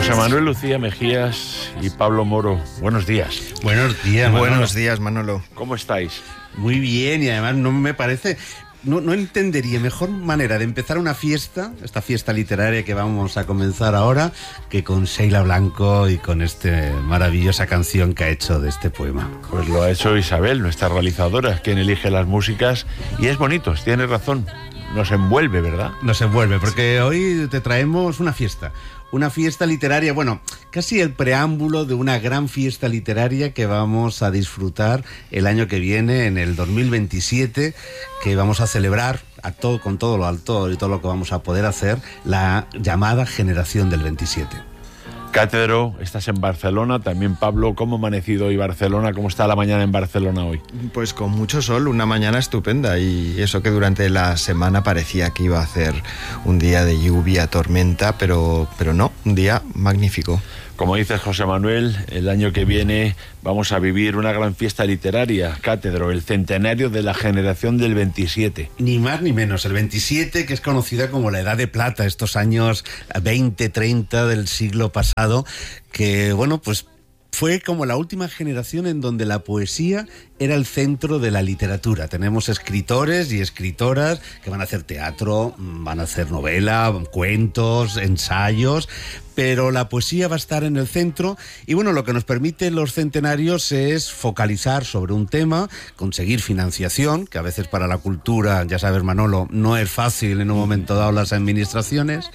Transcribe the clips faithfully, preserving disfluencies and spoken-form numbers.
José Manuel Lucía Mejías y Pablo Moro, buenos días. Buenos días, Manolo. Buenos días, Manolo. ¿Cómo estáis? Muy bien, y además no me parece... No, no entendería mejor manera de empezar una fiesta, esta fiesta literaria que vamos a comenzar ahora, que con Sheila Blanco y con esta maravillosa canción que ha hecho de este poema. Pues lo ha hecho Isabel, nuestra realizadora, quien elige las músicas, y es bonito, tienes razón, nos envuelve, ¿verdad? Nos envuelve, porque hoy te traemos una fiesta. Una fiesta literaria, bueno, casi el preámbulo de una gran fiesta literaria que vamos a disfrutar el año que viene, en el dos mil veintisiete, que vamos a celebrar a todo, con todo lo alto y todo lo que vamos a poder hacer, la llamada Generación del veintisiete. Cátedro, estás en Barcelona, también Pablo, ¿cómo ha amanecido hoy Barcelona? ¿Cómo está la mañana en Barcelona hoy? Pues con mucho sol, una mañana estupenda, y eso que durante la semana parecía que iba a ser un día de lluvia, tormenta, pero, pero no, un día magnífico. Como dices, José Manuel, el año que viene vamos a vivir una gran fiesta literaria, Cátedro, el centenario de la Generación del veintisiete. Ni más ni menos, el veintisiete, que es conocida como la Edad de Plata, estos años veinte, treinta del siglo pasado, que, bueno, pues fue como la última generación en donde la poesía era el centro de la literatura. Tenemos escritores y escritoras que van a hacer teatro, van a hacer novela, cuentos, ensayos, pero la poesía va a estar en el centro. Y bueno, lo que nos permite los centenarios es focalizar sobre un tema, conseguir financiación, que a veces para la cultura, ya sabes, Manolo, no es fácil en un momento dado las administraciones,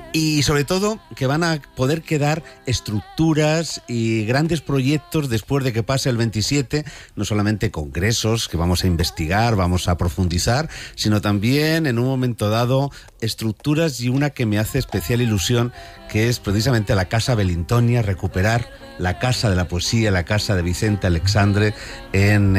y sobre todo que van a poder quedar estructuras y grandes proyectos después de que pase el veintisiete, no solamente congresos que vamos a investigar, vamos a profundizar, sino también en un momento dado estructuras, y una que me hace especial ilusión, que es precisamente la Casa Belintonia, recuperar la Casa de la Poesía, la Casa de Vicente Alexandre en,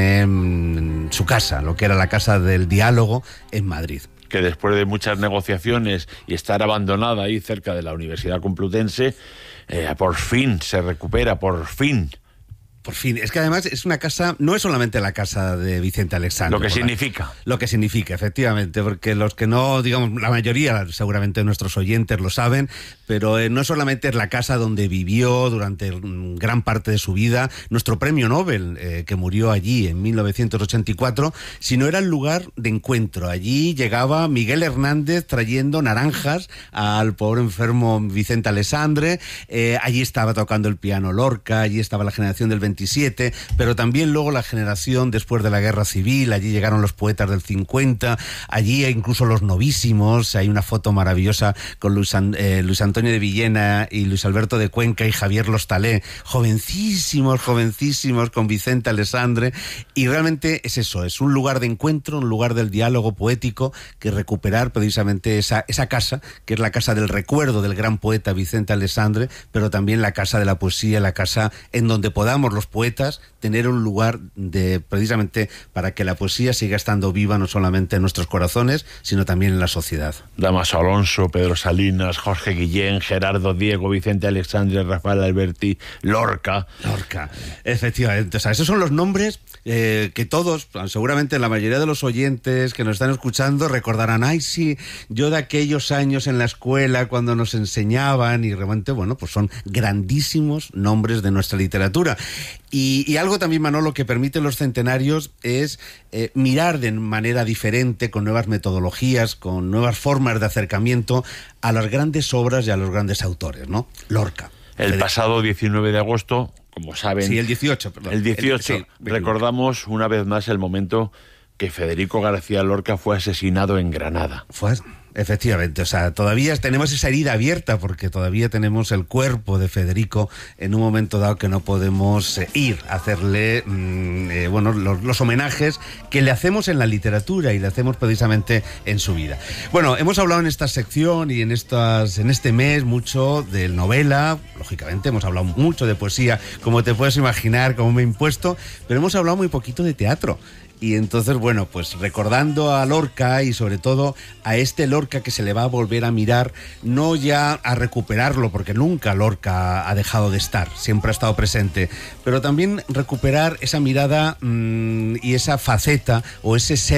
en su casa, lo que era la Casa del Diálogo en Madrid. Que después de muchas negociaciones y estar abandonada ahí cerca de la Universidad Complutense, eh, por fin se recupera, por fin. Por fin, es que además es una casa, no es solamente la casa de Vicente Alexandre. Lo que significa. La, lo que significa, efectivamente, porque los que no, digamos, la mayoría, seguramente nuestros oyentes lo saben, pero eh, no solamente es la casa donde vivió durante gran parte de su vida nuestro premio Nobel, eh, que murió allí en mil novecientos ochenta y cuatro, sino era el lugar de encuentro. Allí llegaba Miguel Hernández trayendo naranjas al pobre enfermo Vicente Alexandre, eh, allí estaba tocando el piano Lorca, allí estaba la Generación del veintisiete, pero también luego la generación después de la Guerra Civil. Allí llegaron los poetas del cincuenta, allí incluso los novísimos. Hay una foto maravillosa con Luis, eh, Luis Antonio de Villena y Luis Alberto de Cuenca y Javier Lostalé, jovencísimos, jovencísimos, con Vicente Alexandre, y realmente es eso, es un lugar de encuentro, un lugar del diálogo poético, que recuperar precisamente esa, esa casa, que es la casa del recuerdo del gran poeta Vicente Alexandre, pero también la casa de la poesía, la casa en donde podamos los poetas tener un lugar de, precisamente para que la poesía siga estando viva, no solamente en nuestros corazones, sino también en la sociedad. Damaso Alonso, Pedro Salinas, Jorge Guillén, Gerardo Diego, Vicente Alexandre, Rafael Alberti, Lorca. Lorca, efectivamente. O sea, esos son los nombres eh, que todos, seguramente la mayoría de los oyentes que nos están escuchando recordarán. Ay, sí, yo de aquellos años en la escuela cuando nos enseñaban, y realmente, bueno, pues son grandísimos nombres de nuestra literatura. Y, y algo también, Manolo, que permiten los centenarios es eh, mirar de manera diferente, con nuevas metodologías, con nuevas formas de acercamiento a las grandes obras y a los grandes autores, ¿no? Lorca. El pasado diecinueve de agosto, como saben... Sí, el dieciocho, perdón. El dieciocho, el, sí, recordamos una vez más el momento que Federico García Lorca fue asesinado en Granada. Fue... Efectivamente, o sea, todavía tenemos esa herida abierta, porque todavía tenemos el cuerpo de Federico en un momento dado que no podemos eh, ir a hacerle mmm, eh, bueno, los, los homenajes que le hacemos en la literatura y le hacemos precisamente en su vida. Bueno, hemos hablado en esta sección y en, estas, en este mes mucho de novela, lógicamente hemos hablado mucho de poesía, como te puedes imaginar, como me he impuesto, pero hemos hablado muy poquito de teatro. Y entonces, bueno, pues recordando a Lorca, y sobre todo a este Lorca que se le va a volver a mirar, no ya a recuperarlo, porque nunca Lorca ha dejado de estar, siempre ha estado presente, pero también recuperar esa mirada mmm, y esa faceta o ese ser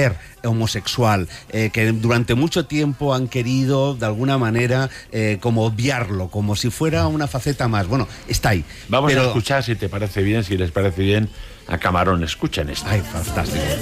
homosexual, eh, que durante mucho tiempo han querido, de alguna manera, eh, como obviarlo, como si fuera una faceta más. Bueno, está ahí. Vamos pero... a escuchar, si te parece bien, si les parece bien, a Camarón. Escuchen esto. Ay, fantástico.